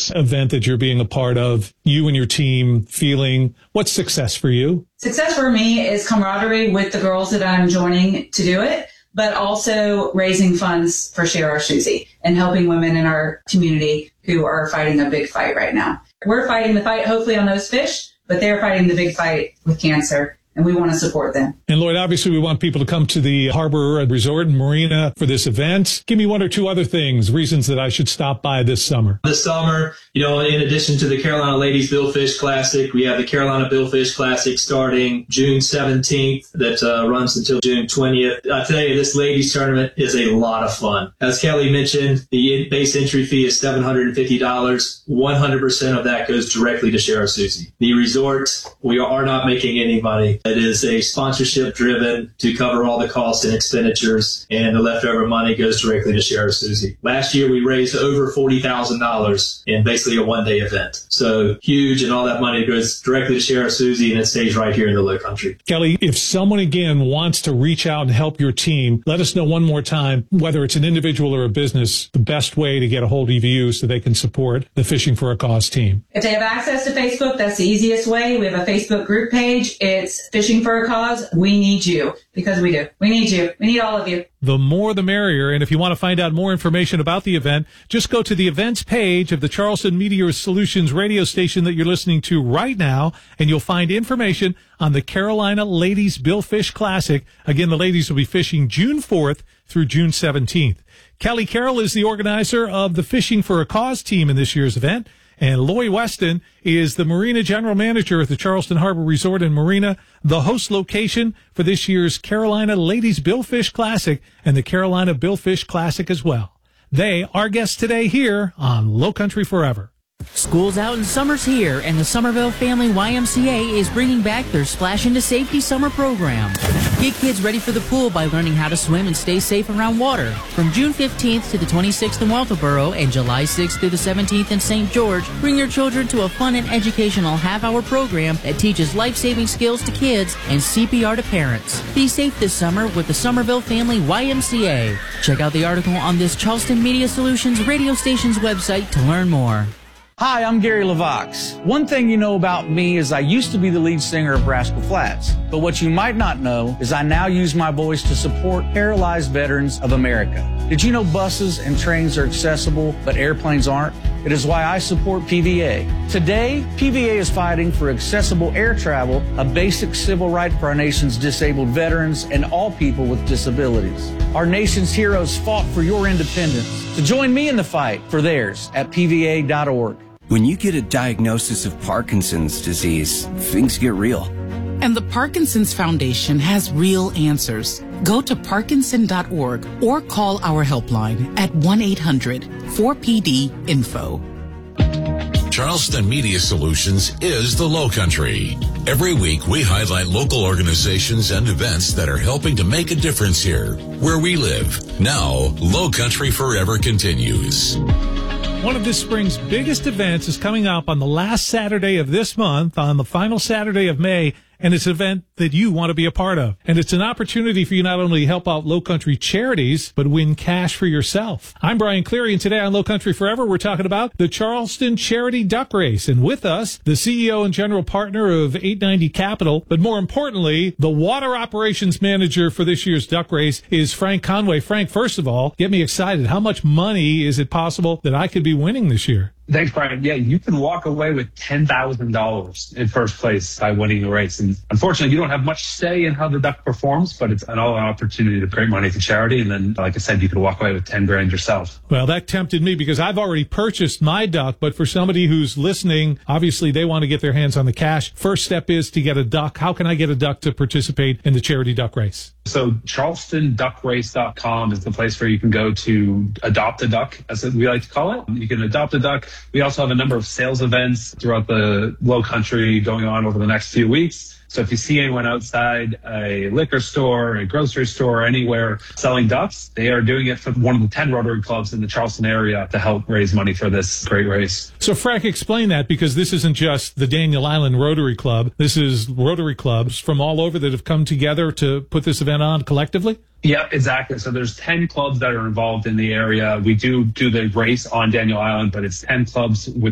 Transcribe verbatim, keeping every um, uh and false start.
this event that you're being a part of, you and your team feeling? What's success for you? Success for me is camaraderie with the girls that I'm joining to do it, but also raising funds for Share Our Susie and helping women in our community who are fighting a big fight right now. We're fighting the fight, hopefully, on those fish, but they're fighting the big fight with cancer, and we want to support them. And Lloyd, obviously we want people to come to the Harbor Resort and Marina for this event. Give me one or two other things, reasons that I should stop by this summer. This summer, you know, in addition to the Carolina Ladies Billfish Classic, we have the Carolina Billfish Classic starting June seventeenth that uh, runs until June twentieth. I tell you, this ladies tournament is a lot of fun. As Kelly mentioned, the base entry fee is seven hundred fifty dollars. one hundred percent of that goes directly to Share Our Susie. The resort, we are not making any money. It is a sponsorship driven to cover all the costs and expenditures, and the leftover money goes directly to Share Our Susie. Last year, we raised over forty thousand dollars in basically a one-day event. So huge, and all that money goes directly to Share Our Susie, and it stays right here in the Low Country. Kelly, if someone again wants to reach out and help your team, let us know one more time, whether it's an individual or a business, the best way to get a hold of you so they can support the Fishing for a Cause team. If they have access to Facebook, that's the easiest way. We have a Facebook group page. It's Fishing for a Cause. We need you, because we do. We need you. We need all of you. The more the merrier. And if you want to find out more information about the event, just go to the events page of the Charleston Media Solutions radio station that you're listening to right now, and you'll find information on the Carolina Ladies Billfish Classic. Again, the ladies will be fishing June fourth through June seventeenth. Kelly Carroll is the organizer of the Fishing for a Cause team in this year's event. And Lloyd Weston is the Marina General Manager at the Charleston Harbor Resort and Marina, the host location for this year's Carolina Ladies Billfish Classic and the Carolina Billfish Classic as well. They are guests today here on Low Country Forever. School's out and summer's here, and the Somerville Family Y M C A is bringing back their Splash into Safety summer program. Get kids ready for the pool by learning how to swim and stay safe around water. From June fifteenth to the twenty-sixth in Walterboro and July sixth through the seventeenth in Saint George, bring your children to a fun and educational half-hour program that teaches life-saving skills to kids and C P R to parents. Be safe this summer with the Somerville Family Y M C A. Check out the article on this Charleston Media Solutions radio station's website to learn more. Hi, I'm Gary LaVox. One thing you know about me is I used to be the lead singer of Rascal Flatts. But what you might not know is I now use my voice to support paralyzed veterans of America. Did you know buses and trains are accessible, but airplanes aren't? It is why I support P V A. Today, P V A is fighting for accessible air travel, a basic civil right for our nation's disabled veterans and all people with disabilities. Our nation's heroes fought for your independence. So join me in the fight for theirs at P V A dot org. When you get a diagnosis of Parkinson's disease, things get real. And the Parkinson's Foundation has real answers. Go to Parkinson dot org or call our helpline at one eight hundred four P D info. Charleston Media Solutions is the Low Country. Every week, we highlight local organizations and events that are helping to make a difference here, where we live. Now, Low Country Forever continues. One of this spring's biggest events is coming up on the last Saturday of this month, on the final Saturday of May, and it's an event that you want to be a part of. And it's an opportunity for you not only to help out Low Country charities, but win cash for yourself. I'm Brian Cleary, and today on Low Country Forever, we're talking about the Charleston Charity Duck Race. And with us, the C E O and general partner of eight ninety Capital, but more importantly, the water operations manager for this year's duck race is Frank Conway. Frank, first of all, get me excited. How much money is it possible that I could be winning this year? Thanks, Brian. Yeah, you can walk away with ten thousand dollars in first place by winning the race. And unfortunately, you don't have much say in how the duck performs, but it's an all opportunity to create money for charity. And then, like I said, you could walk away with ten grand yourself. Well, that tempted me because I've already purchased my duck. But for somebody who's listening, obviously they want to get their hands on the cash. First step is to get a duck. How can I get a duck to participate in the charity duck race? So charleston duck race dot com is the place where you can go to adopt a duck, as we like to call it. You can adopt a duck. We also have a number of sales events throughout the Low Country going on over the next few weeks. So if you see anyone outside a liquor store, a grocery store, anywhere selling ducks, they are doing it for one of the ten Rotary clubs in the Charleston area to help raise money for this great race. So Frank, explain that, because this isn't just the Daniel Island Rotary Club. This is Rotary clubs from all over that have come together to put this event on collectively? Yeah, exactly. So there's ten clubs that are involved in the area. We do do the race on Daniel Island, but it's ten clubs with